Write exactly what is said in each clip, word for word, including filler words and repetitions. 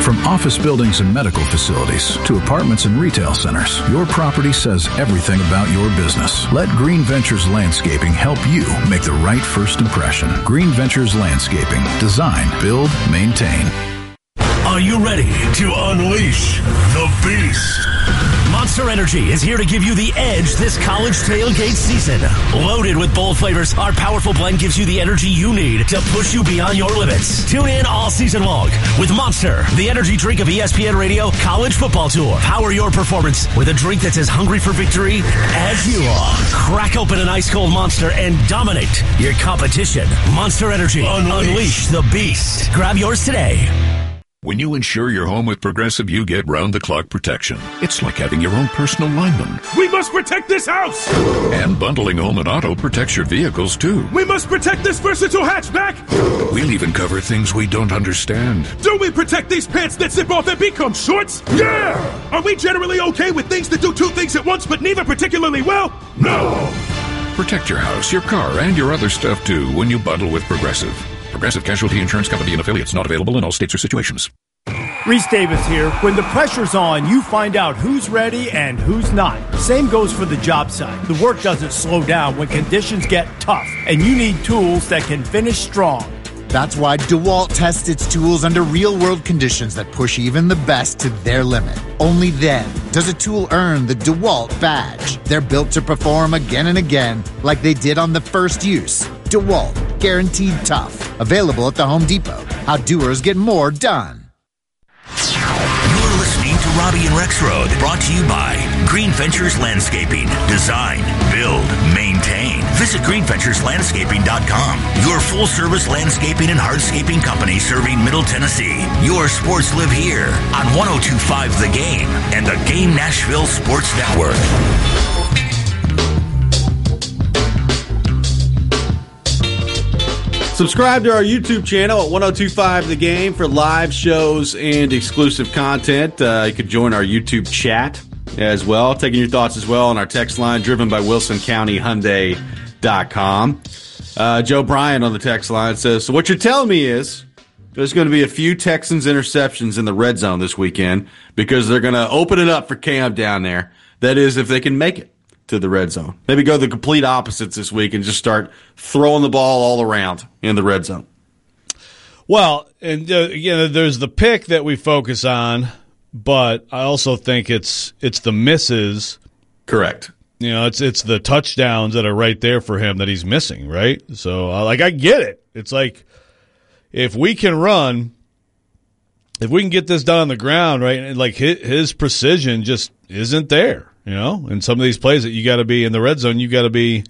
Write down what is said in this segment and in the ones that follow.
From office buildings and medical facilities to apartments and retail centers, your property says everything about your business. Let Green Ventures Landscaping help you make the right first impression. Green Ventures Landscaping. Design, build, maintain. Are you ready to unleash the beast? Monster Energy is here to give you the edge this college tailgate season. Loaded with bold flavors, our powerful blend gives you the energy you need to push you beyond your limits. Tune in all season long with Monster, the energy drink of E S P N Radio College Football Tour. Power your performance with a drink that's as hungry for victory as you are. Crack open an ice-cold Monster and dominate your competition. Monster Energy. Unleash, Unleash the beast. Grab yours today. When you insure your home with Progressive, you get round-the-clock protection. It's like having your own personal lineman. We must protect this house! And bundling home and auto protects your vehicles, too. We must protect this versatile hatchback! We'll even cover things we don't understand. Do we protect these pants that zip off and become shorts? Yeah! Are we generally okay with things that do two things at once, but neither particularly well? No! Protect your house, your car, and your other stuff, too, when you bundle with Progressive. Progressive Casualty Insurance Company and affiliates, not available in all states or situations. Reese Davis here. When the pressure's on, you find out who's ready and who's not. Same goes for the job site. The work doesn't slow down when conditions get tough, and you need tools that can finish strong. That's why DeWalt tests its tools under real-world conditions that push even the best to their limit. Only then does a tool earn the DeWalt badge. They're built to perform again and again like they did on the first use. DeWalt, guaranteed tough. Available at the Home Depot. How doers get more done. You're listening to Robbie and Rexroad, brought to you by Green Ventures Landscaping. Design, build, maintain. Visit green ventures landscaping dot com. Your full-service landscaping and hardscaping company serving Middle Tennessee. Your sports live here on one oh two point five The Game and the Game Nashville Sports Network. Subscribe to our YouTube channel at one oh two point five The Game for live shows and exclusive content. Uh, you could join our YouTube chat as well, taking your thoughts as well on our text line driven by wilson county hyundai dot com. Uh, Joe Bryan on the text line says, so what you're telling me is there's going to be a few Texans interceptions in the red zone this weekend because they're going to open it up for Cam down there. That is, if they can make it to the red zone. Maybe go the complete opposites this week and just start throwing the ball all around in the red zone. Well, and uh, again, there's the pick that we focus on, but I also think it's it's the misses. Correct. You know, it's it's the touchdowns that are right there for him that he's missing, right? So, uh, like, I get it. It's like if we can run, if we can get this done on the ground, right, and like his, his precision just isn't there. You know, and some of these plays that you got to be in the red zone, you got to be,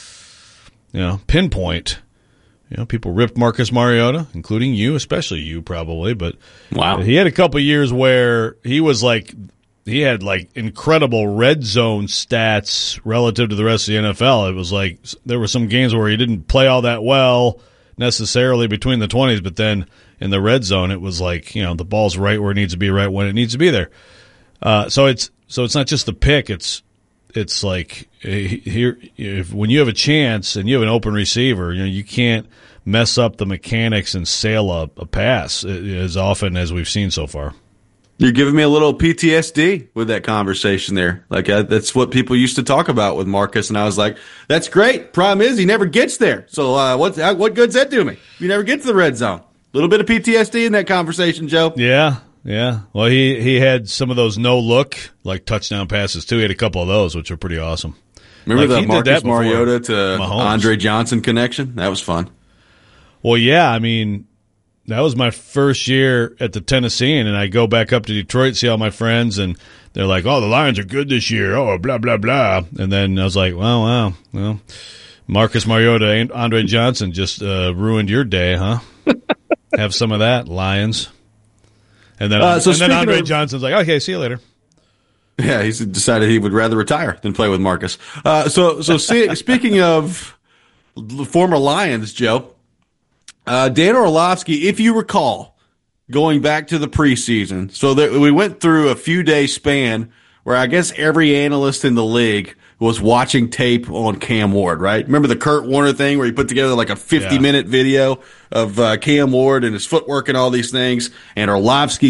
you know, pinpoint. You know, people ripped Marcus Mariota, including you, especially you probably. But wow, he had a couple of years where he was like, he had like incredible red zone stats relative to the rest of the N F L. It was like there were some games where he didn't play all that well necessarily between the twenties, but then in the red zone, it was like, you know, the ball's right where it needs to be, right when it needs to be there. Uh, so it's. So it's not just the pick. It's it's like here if when you have a chance and you have an open receiver, you know you can't mess up the mechanics and sail a, a pass as often as we've seen so far. You're giving me a little P T S D with that conversation there. Like uh, that's what people used to talk about with Marcus, and I was like, "That's great." Problem is, he never gets there. So uh, what what good's that do me? You never get to the red zone. A little bit of P T S D in that conversation, Joe. Yeah. Yeah, well, he, he had some of those no-look, like, touchdown passes, too. He had a couple of those, which are pretty awesome. Remember like, the Marcus Mariota to Mahomes. Andre Johnson connection? That was fun. Well, yeah, I mean, that was my first year at the Tennessean, and I go back up to Detroit, see all my friends, and they're like, oh, the Lions are good this year, oh, blah, blah, blah. And then I was like, well, wow, well, Marcus Mariota and Andre Johnson just uh, ruined your day, huh? Have some of that, Lions. And then, uh, so and then Andre of, Johnson's like, okay, see you later. Yeah, he's decided he would rather retire than play with Marcus. Uh, so, so see, speaking of former Lions, Joe, uh, Dan Orlovsky, if you recall, going back to the preseason, so that we went through a few day span where I guess every analyst in the league was watching tape on Cam Ward, right? Remember the Kurt Warner thing where he put together like a fifty-minute yeah. video of uh, Cam Ward and his footwork and all these things, and Orlovsky